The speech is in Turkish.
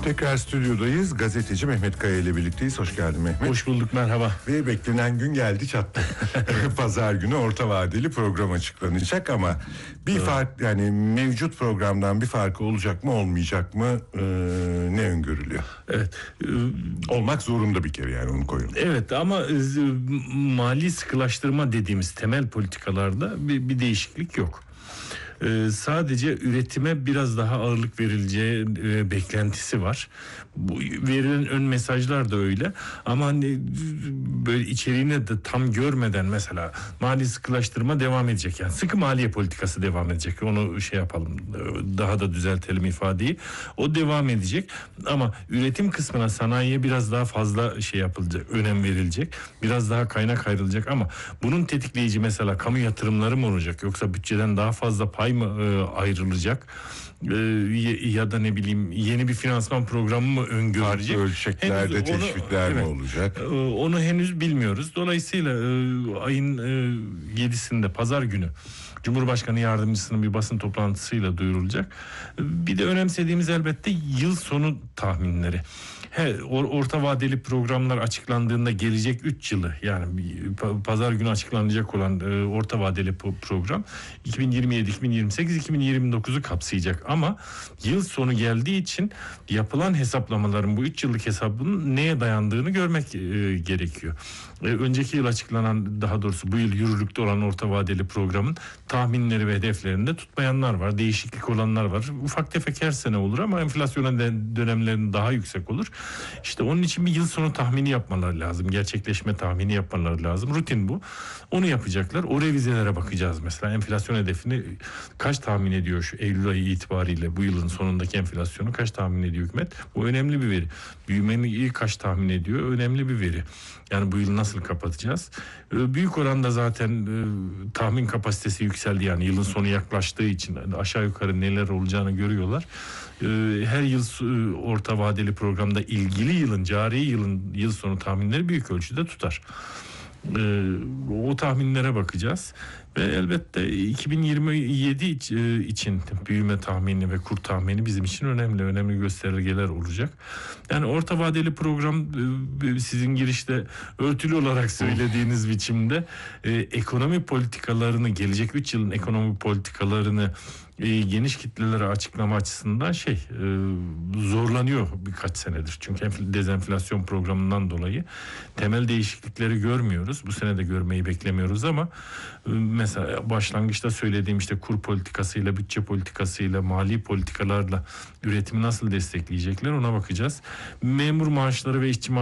Tekrar stüdyodayız. Gazeteci Mehmet Kaya ile birlikteyiz. Hoş geldin Mehmet. Hoş bulduk, merhaba. Ve beklenen gün geldi çattı. Pazar günü orta vadeli program açıklanacak ama bir fark, yani mevcut programdan bir farkı olacak mı olmayacak mı ne öngörülüyor? Evet. Olmak zorunda bir kere, yani onu koyalım. Evet ama mali sıkılaştırma dediğimiz temel politikalarda bir değişiklik yok. Sadece üretime biraz daha ağırlık verileceği beklentisi var. Bu verilen ön mesajlar da öyle. Ama hani böyle içeriğini de tam görmeden mesela mali sıkılaştırma devam edecek. Yani sıkı maliye politikası devam edecek. Onu şey yapalım, daha da düzeltelim ifadeyi. O devam edecek. Ama üretim kısmına, sanayiye biraz daha fazla şey yapılacak, önem verilecek. Biraz daha kaynak ayrılacak ama bunun tetikleyici mesela kamu yatırımları mı olacak? Yoksa bütçeden daha fazla pay mı ayrılacak? Ya da ne bileyim yeni bir finansman programı mı öngörülecek? Farklı ölçeklerde teşvikler mi olacak? Onu henüz bilmiyoruz. Dolayısıyla ayın 7'sinde pazar günü Cumhurbaşkanı Yardımcısının bir basın toplantısıyla duyurulacak. Bir de önemsediğimiz elbette yıl sonu tahminleri. Orta vadeli programlar açıklandığında gelecek 3 yılı, yani pazar günü açıklanacak olan orta vadeli program 2027, 2028, 2029'u kapsayacak. Ama yıl sonu geldiği için yapılan hesaplamaların, bu 3 yıllık hesabının neye dayandığını görmek gerekiyor. Önceki yıl açıklanan, daha doğrusu bu yıl yürürlükte olan orta vadeli programın tahminleri ve hedeflerinde tutmayanlar var. Değişiklik olanlar var. Ufak tefek her sene olur ama enflasyon dönemlerinde daha yüksek olur. İşte onun için bir yıl sonu tahmini yapmaları lazım. Gerçekleşme tahmini yapmaları lazım. Rutin bu. Onu yapacaklar. O revizelere bakacağız mesela. Enflasyon hedefini kaç tahmin ediyor şu Eylül ayı itibariyle, bu yılın sonundaki enflasyonu kaç tahmin ediyor hükümet? Bu önemli bir veri. Büyümeyi kaç tahmin ediyor? Önemli bir veri. Yani bu yıl nasıl kapatacağız? Büyük oranda zaten tahmin kapasitesi yükseldi. Yani yılın sonu yaklaştığı için aşağı yukarı neler olacağını görüyorlar. Her yıl orta vadeli programda ilgili yılın, cari yılın yıl sonu tahminleri büyük ölçüde tutar. O tahminlere bakacağız ve elbette 2027 için büyüme tahmini ve kur tahmini bizim için önemli göstergeler olacak. Yani orta vadeli program, sizin girişte örtülü olarak söylediğiniz biçimde ekonomi politikalarını, gelecek 3 yılın ekonomi politikalarını geniş kitlelere açıklama açısından zorlanıyor birkaç senedir. Çünkü dezenflasyon programından dolayı temel değişiklikleri görmüyoruz. Bu sene de görmeyi beklemiyoruz ama mesela başlangıçta söylediğim işte kur politikasıyla, bütçe politikasıyla, mali politikalarla üretimi nasıl destekleyecekler, ona bakacağız. Memur maaşları ve işçi